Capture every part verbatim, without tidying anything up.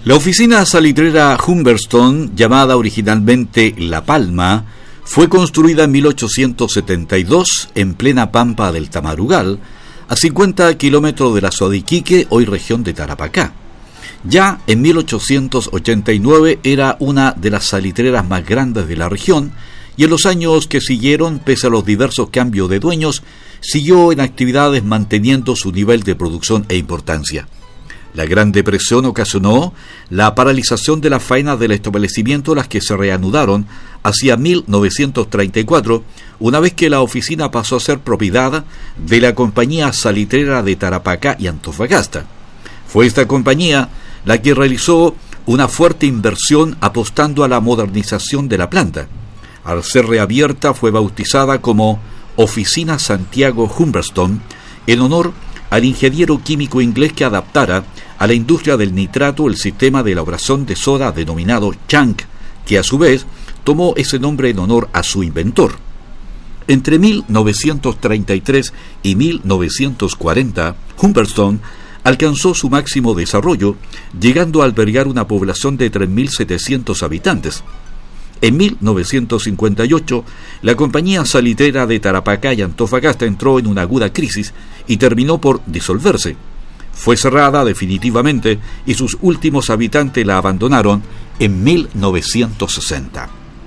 La oficina salitrera Humberstone, llamada originalmente La Palma, fue construida en mil ochocientos setenta y dos en plena pampa del Tamarugal, a cincuenta kilómetros de la ciudad de Iquique, hoy región de Tarapacá. Ya en mil ochocientos ochenta y nueve era una de las salitreras más grandes de la región, y en los años que siguieron, pese a los diversos cambios de dueños, siguió en actividades manteniendo su nivel de producción e importancia. La Gran Depresión ocasionó la paralización de las faenas del establecimiento, las que se reanudaron hacia mil novecientos treinta y cuatro, una vez que la oficina pasó a ser propiedad de la Compañía Salitrera de Tarapacá y Antofagasta. Fue esta compañía la que realizó una fuerte inversión apostando a la modernización de la planta. Al ser reabierta, fue bautizada como Oficina Santiago Humberstone, en honor al ingeniero químico inglés que adaptara a la industria del nitrato el sistema de elaboración de soda denominado Chang, que a su vez tomó ese nombre en honor a su inventor. Entre mil novecientos treinta y tres y mil novecientos cuarenta, Humberstone alcanzó su máximo desarrollo, llegando a albergar una población de tres mil setecientos habitantes. En mil novecientos cincuenta y ocho, la Compañía Salitrera de Tarapacá y Antofagasta entró en una aguda crisis y terminó por disolverse. Fue cerrada definitivamente y sus últimos habitantes la abandonaron en mil novecientos sesenta.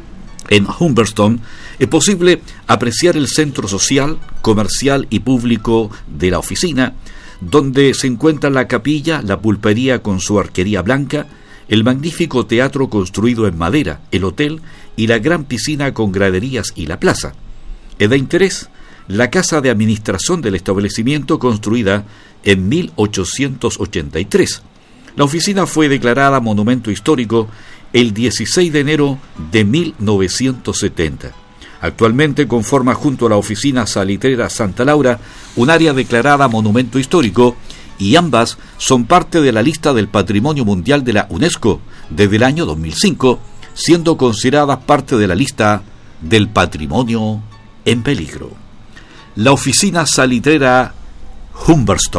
En Humberstone es posible apreciar el centro social, comercial y público de la oficina, donde se encuentra la capilla, la pulpería con su arquería blanca, el magnífico teatro construido en madera, el hotel y la gran piscina con graderías y la plaza. Es de interés la casa de administración del establecimiento, construida en mil ochocientos ochenta y tres. La oficina fue declarada monumento histórico el dieciséis de enero de mil novecientos setenta. Actualmente conforma junto a la oficina salitrera Santa Laura un área declarada monumento histórico, y ambas son parte de la lista del Patrimonio Mundial de la UNESCO desde el año dos mil cinco, siendo consideradas parte de la lista del Patrimonio en Peligro. La oficina salitrera Humberstone.